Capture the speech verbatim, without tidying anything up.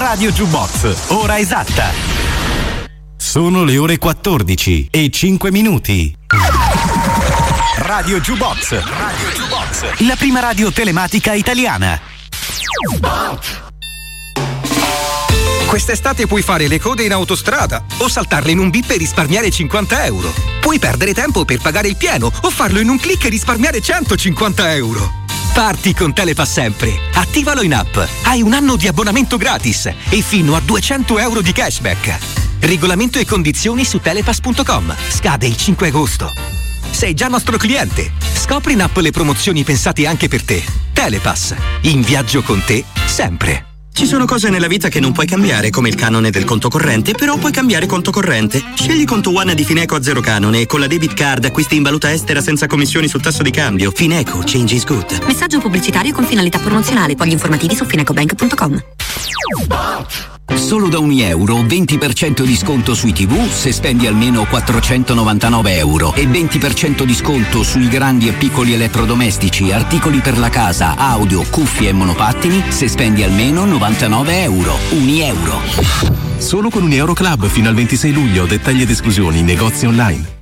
Radio Jukebox, ora esatta. Sono le ore quattordici e cinque minuti. Radio Jukebox, Radio Jukebox, la prima radio telematica italiana. Quest'estate puoi fare le code in autostrada o saltarle in un bip e risparmiare cinquanta euro. Puoi perdere tempo per pagare il pieno o farlo in un click e risparmiare centocinquanta euro. Parti con Telepass sempre. Attivalo in app. Hai un anno di abbonamento gratis e fino a duecento euro di cashback. Regolamento e condizioni su telepass punto com. Scade il cinque agosto. Sei già nostro cliente. Scopri in app le promozioni pensate anche per te. Telepass. In viaggio con te sempre. Ci sono cose nella vita che non puoi cambiare, come il canone del conto corrente, però puoi cambiare conto corrente. Scegli Conto One di Fineco a zero canone e con la debit card acquisti in valuta estera senza commissioni sul tasso di cambio. Fineco, change is good. Messaggio pubblicitario con finalità promozionale. Poi gli informativi su finecobank punto com. Solo da un euro venti per cento di sconto sui tivù se spendi almeno quattrocentonovantanove euro e venti per cento di sconto sui grandi e piccoli elettrodomestici, articoli per la casa, audio, cuffie e monopattini se spendi almeno novantanove euro. Un euro. Solo con un Euro Club fino al ventisei luglio. Dettagli ed esclusioni in negozi online.